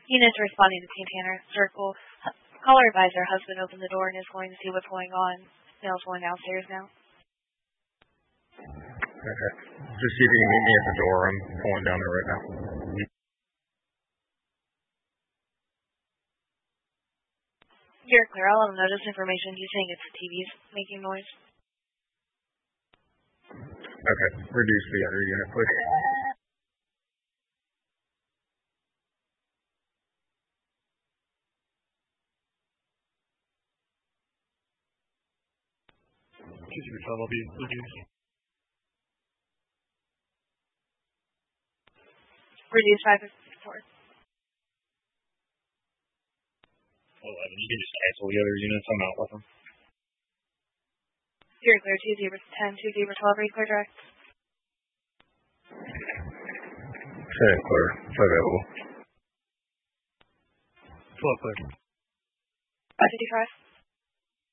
Units responding to Santana Circle. Caller advised her husband opened the door and is going to see what's going on. Male's going downstairs now. Okay. Just see if you can meet me at the door. I'm going down there right now. You're clear. I'll have notice information. You saying it's the TV's making noise? Okay. Reduce the other unit, please. Excuse me, Tom, I'll be reduced. Reduce 554. 11. You can just cancel the other units. I'm out with them. You're clear. 2-0-10, 2-0-12. Are you clear direct? Say clear. It's available. 12 clear. 555.